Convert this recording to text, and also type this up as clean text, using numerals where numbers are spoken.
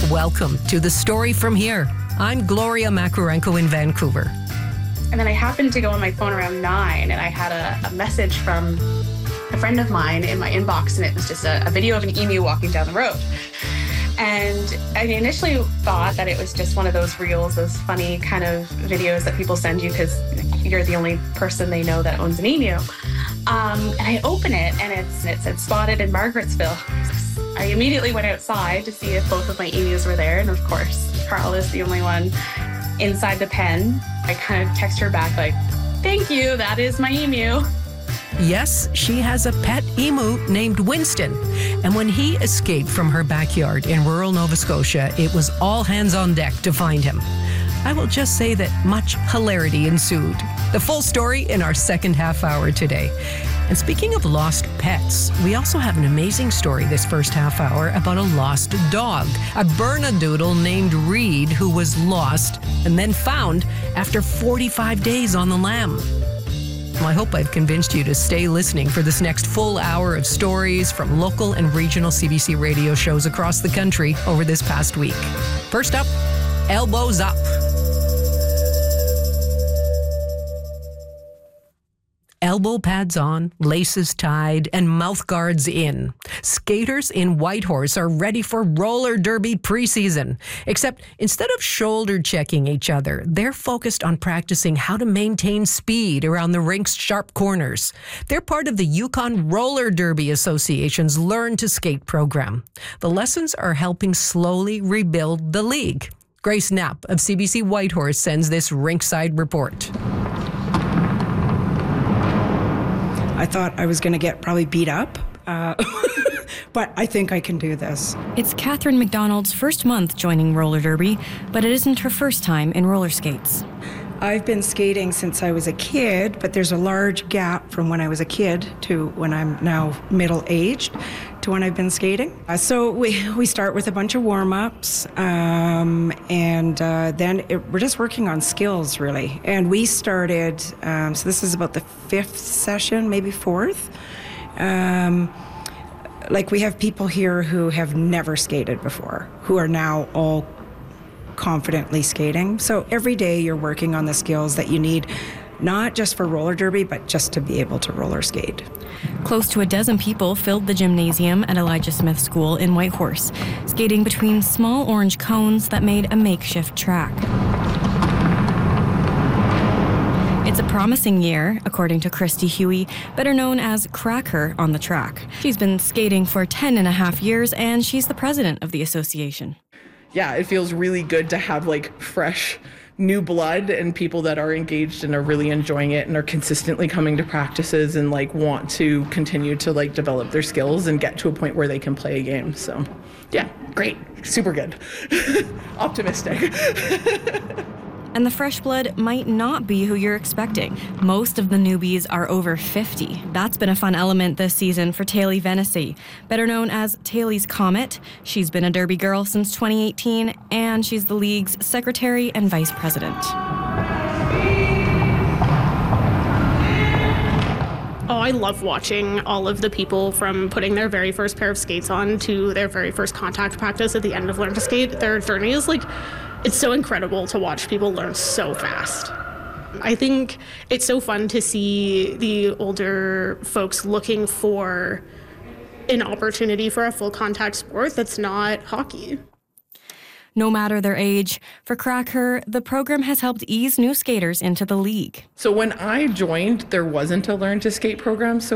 Welcome to The Story From Here. I'm Gloria Makarenko in Vancouver. And then I happened to go on my phone around 9, and I had a message from a friend of mine in my inbox, and it was just a video of an emu walking down the road. And I initially thought that it was just one of those reels, those funny kind of videos that people send you because you're the only person they know that owns an emu. And I open it, and it said spotted in Margarettsville. I immediately went outside to see if both of my emus were there. And of course, Carl is the only one inside the pen. I kind of text her back like, thank you, that is my emu. Yes, she has a pet emu named Winston. And when he escaped from her backyard in rural Nova Scotia, it was all hands on deck to find him. I will just say that much hilarity ensued. The full story in our second half hour today. And speaking of lost pets, we also have an amazing story this first half hour about a lost dog, a Bernedoodle named Reed who was lost and then found after 45 days on the lam. Well, I hope I've convinced you to stay listening for this next full hour of stories from local and regional CBC radio shows across the country over this past week. First up, Elbows Up. Elbow pads on, laces tied, and mouth guards in. Skaters in Whitehorse are ready for roller derby preseason. Except instead of shoulder checking each other, they're focused on practicing how to maintain speed around the rink's sharp corners. They're part of the Yukon Roller Derby Association's Learn to Skate program. The lessons are helping slowly rebuild the league. Grace Knapp of CBC Whitehorse sends this rinkside report. I thought I was going to get probably beat up, but I think I can do this. It's Catherine McDonald's first month joining roller derby, but it isn't her first time in roller skates. I've been skating since I was a kid, but there's a large gap from when I was a kid to when I'm now middle-aged to when I've been skating. So we start with a bunch of warm-ups, and then we're just working on skills, really. And we started, so this is about the 5th session, maybe 4th. Like we have people here who have never skated before, who are now all confidently skating. So every day you're working on the skills that you need, not just for roller derby, but just to be able to roller skate. Close to a dozen people filled the gymnasium at Elijah Smith School in Whitehorse, skating between small orange cones that made a makeshift track. It's a promising year, according to Christy Huey, better known as Cracker on the track. She's been skating for 10 and a half years, and she's the president of the association. Yeah, it feels really good to have like fresh new blood and people that are engaged and are really enjoying it and are consistently coming to practices and like want to continue to like develop their skills and get to a point where they can play a game. So yeah, great, super good, optimistic. And the fresh blood might not be who you're expecting. Most of the newbies are over 50. That's been a fun element this season for Taylor Vennessy, better known as Taylor's Comet. She's been a Derby girl since 2018, and she's the league's secretary and vice president. Oh, I love watching all of the people from putting their very first pair of skates on to their very first contact practice at the end of Learn to Skate. Their journey is like, it's so incredible to watch people learn so fast. I think it's so fun to see the older folks looking for an opportunity for a full contact sport that's not hockey. No matter their age, for Cracker, the program has helped ease new skaters into the league. So when I joined, there wasn't a Learn to Skate program, so